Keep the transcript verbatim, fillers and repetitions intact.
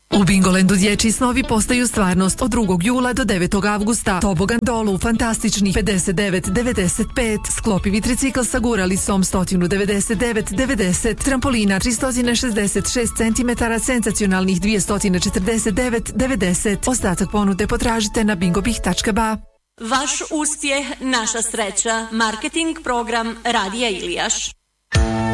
U Bingolandu dječji snovi postaju stvarnost od drugog jula do devetog avgusta. Tobogan dolu, fantastičnih pedeset devet devedeset pet, sklopivi tricikl sa guralisom sto devedeset devet devedeset, trampolina tristo šezdeset šest centimetara, senzacionalnih dvjesto četrdeset devet devedeset. Ostatak ponude potražite na bingobih tačka ba. Vaš uspjeh, naša sreća. Marketing program Radija Ilijaš.